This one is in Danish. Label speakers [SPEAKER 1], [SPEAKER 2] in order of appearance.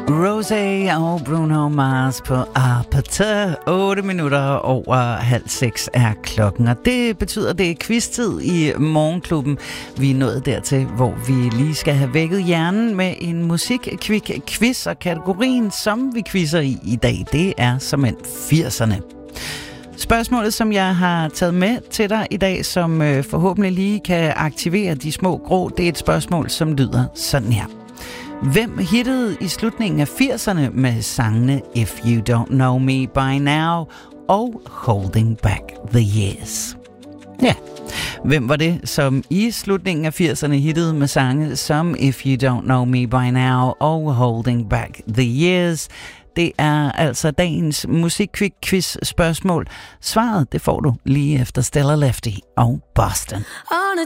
[SPEAKER 1] Rosé og Bruno Mars på Apata. 8 minutter over 5:30 er klokken, og det betyder, at det er quiz-tid i Morgenklubben. Vi er nået dertil, hvor vi lige skal have vækket hjernen med en musik-quiz, og kategorien, som vi quizzer i dag, det er såmænd 80'erne. Spørgsmålet, som jeg har taget med til dig i dag, som forhåbentlig lige kan aktivere de små grå, det er et spørgsmål, som lyder sådan her. Hvem hittede i slutningen af 80'erne med sangene If You Don't Know Me By Now og Holding Back the Years? Ja, hvem var det, som i slutningen af 80'erne hittede med sange som If You Don't Know Me By Now og Holding Back the Years? Det er altså dagens musikquiz spørgsmål. Svaret, det får du lige efter Stella Lefty og Boston.
[SPEAKER 2] On a